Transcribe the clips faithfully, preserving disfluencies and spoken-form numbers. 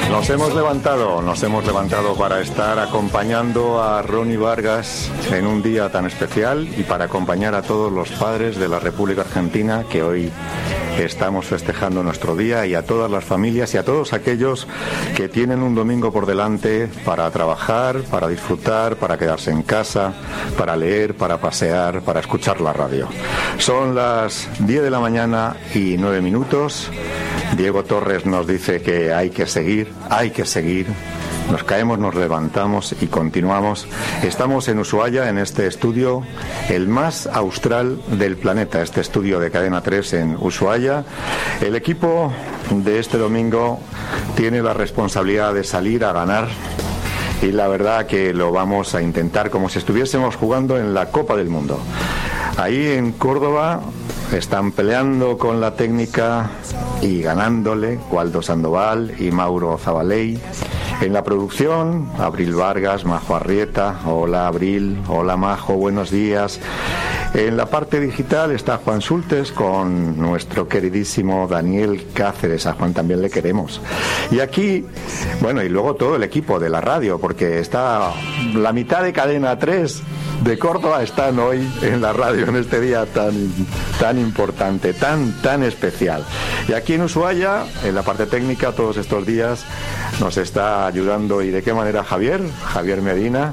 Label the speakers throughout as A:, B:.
A: Nos hemos levantado, nos hemos levantado para estar acompañando a Ronnie Vargas en un día tan especial y para acompañar a todos los padres de la República Argentina que hoy estamos festejando nuestro día, y a todas las familias y a todos aquellos que tienen un domingo por delante para trabajar, para disfrutar, para quedarse en casa, para leer, para pasear, para escuchar la radio. Son las diez de la mañana y nueve minutos. Diego Torres nos dice que hay que seguir, hay que seguir. Nos caemos, nos levantamos y continuamos. Estamos en Ushuaia, en este estudio, el más austral del planeta, este estudio de Cadena tres en Ushuaia. El equipo de este domingo tiene la responsabilidad de salir a ganar, y la verdad que lo vamos a intentar como si estuviésemos jugando en la Copa del Mundo. Ahí en Córdoba están peleando con la técnica y ganándole Waldo Sandoval y Mauro Zabaley. En la producción, Abril Vargas, Majo Arrieta. Hola Abril, hola Majo, buenos días. En la parte digital está Juan Sultes con nuestro queridísimo Daniel Cáceres. A Juan también le queremos. Y aquí, bueno, y luego todo el equipo de la radio, porque está la mitad de Cadena tres de Córdoba están hoy en la radio en este día tan tan importante, tan tan especial. Y aquí en Ushuaia, en la parte técnica, todos estos días nos está ayudando, y de qué manera, Javier, Javier Medina,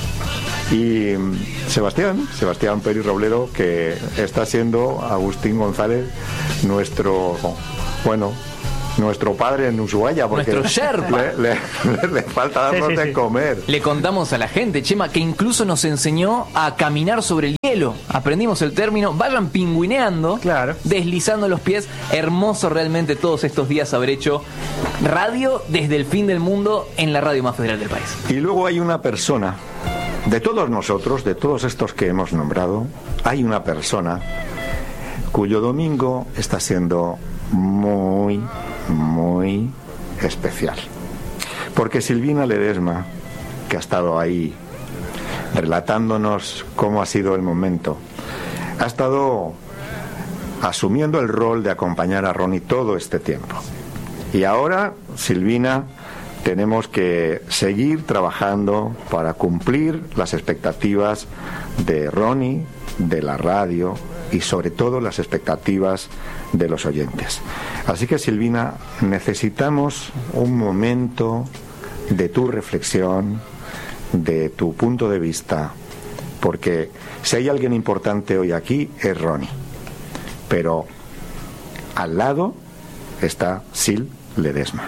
A: y Sebastián, Sebastián Peri Robledo, que está siendo Agustín González nuestro, bueno, nuestro padre en Ushuaia, porque
B: nuestro Sherpa.
A: Le, le, le, le falta darnos sí, sí, de sí. comer.
B: Le contamos a la gente, Chema, que incluso nos enseñó a caminar sobre el hielo. Aprendimos el término, vayan pingüineando, claro, deslizando los pies. Hermoso realmente todos estos días haber hecho radio desde el fin del mundo en la radio más federal del país.
A: Y luego hay una persona, de todos nosotros, de todos estos que hemos nombrado, hay una persona cuyo domingo está siendo muy muy especial, porque Silvina Ledesma, que ha estado ahí relatándonos cómo ha sido el momento, ha estado asumiendo el rol de acompañar a Ronnie todo este tiempo. Y ahora, Silvina, tenemos que seguir trabajando para cumplir las expectativas de Ronnie, de la radio y sobre todo las expectativas de los oyentes. Así que, Silvina, necesitamos un momento de tu reflexión, de tu punto de vista, porque si hay alguien importante hoy aquí es Ronnie, pero al lado está Sil Ledesma.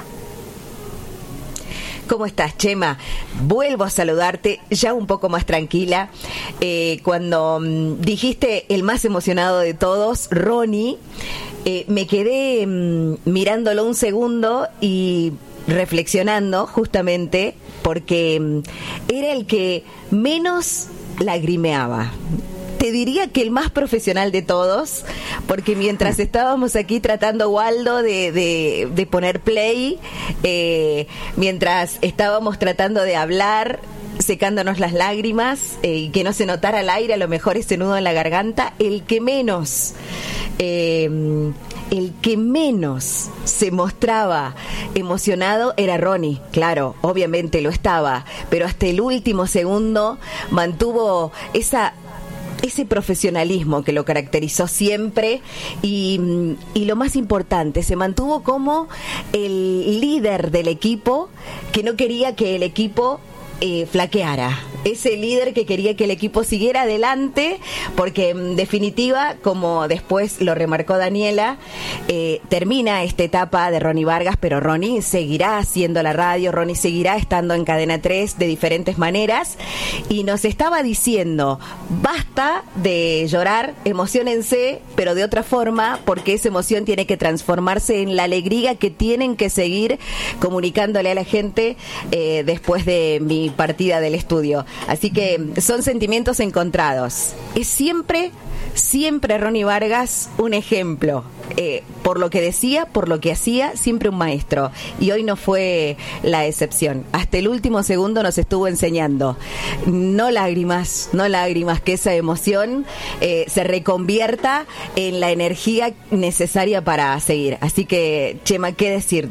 C: ¿Cómo estás, Chema? Vuelvo a saludarte ya un poco más tranquila. Eh, cuando mmm, dijiste el más emocionado de todos, Ronnie, eh, me quedé mmm, mirándolo un segundo y reflexionando justamente porque mmm, era el que menos lagrimeaba. Te diría que el más profesional de todos, porque mientras estábamos aquí tratando, Waldo, de, de, de poner play, eh, mientras estábamos tratando de hablar, secándonos las lágrimas, eh, y que no se notara al aire a lo mejor ese nudo en la garganta, el que menos... Eh, el que menos se mostraba emocionado era Ronnie. Claro, obviamente lo estaba, pero hasta el último segundo mantuvo esa... ese profesionalismo que lo caracterizó siempre, y, y lo más importante, se mantuvo como el líder del equipo, que no quería que el equipo eh, flaqueara. Ese líder que quería que el equipo siguiera adelante, porque en definitiva, como después lo remarcó Daniela, eh, termina esta etapa de Ronnie Vargas, pero Ronnie seguirá haciendo la radio, Ronnie seguirá estando en Cadena tres de diferentes maneras, y nos estaba diciendo, basta de llorar, emociónense, pero de otra forma, porque esa emoción tiene que transformarse en la alegría que tienen que seguir comunicándole a la gente eh, después de mi partida del estudio. Así que son sentimientos encontrados. Es siempre, siempre Ronnie Vargas un ejemplo. Eh, por lo que decía, por lo que hacía, siempre un maestro. Y hoy no fue la excepción. Hasta el último segundo nos estuvo enseñando. No lágrimas, no lágrimas, que esa emoción eh, se reconvierta en la energía necesaria para seguir. Así que, Chema, ¿qué decirte?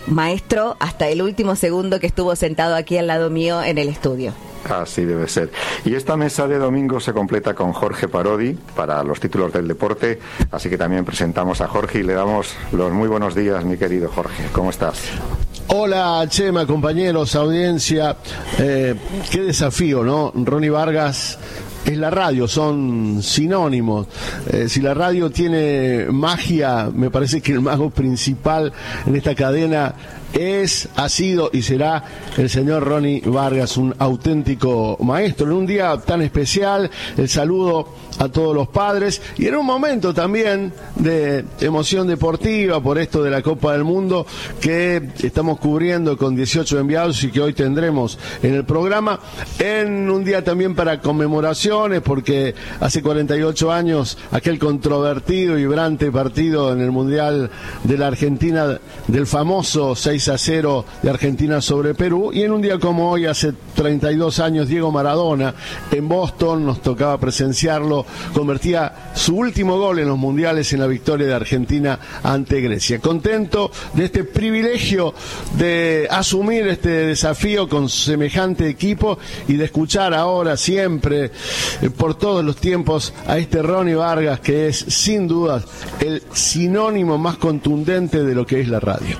C: maestro hasta el último segundo que estuvo sentado aquí al lado mío en el estudio.
A: Así debe ser. Y esta mesa de domingo se completa con Jorge Parodi para los títulos del deporte, así que también presentamos a Jorge y le damos los muy buenos días, mi querido Jorge. ¿Cómo estás?
D: Hola, Chema, compañeros, audiencia. Eh, qué desafío, ¿no? Ronnie Vargas es la radio, son sinónimos. Eh, si la radio tiene magia, me parece que el mago principal en esta cadena es, ha sido y será el señor Ronnie Vargas, un auténtico maestro. En un día tan especial, el saludo a todos los padres y en un momento también de emoción deportiva por esto de la Copa del Mundo que estamos cubriendo con dieciocho enviados y que hoy tendremos en el programa, en un día también para conmemoraciones, porque hace cuarenta y ocho años aquel controvertido y vibrante partido en el Mundial de la Argentina, del famoso seis a cero de Argentina sobre Perú, y en un día como hoy, hace treinta y dos años, Diego Maradona en Boston, nos tocaba presenciarlo, convertía su último gol en los mundiales en la victoria de Argentina ante Grecia. Contento de este privilegio de asumir este desafío con semejante equipo y de escuchar ahora siempre, eh, por todos los tiempos, a este Ronnie Vargas, que es sin dudas el sinónimo más contundente de lo que es la radio.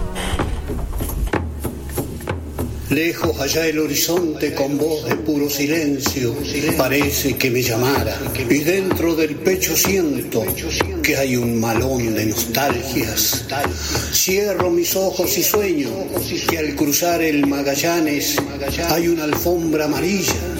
E: Lejos allá el horizonte con voz de puro silencio parece que me llamara, y dentro del pecho siento que hay un malón de nostalgias. Cierro mis ojos y sueño que al cruzar el Magallanes hay una alfombra amarilla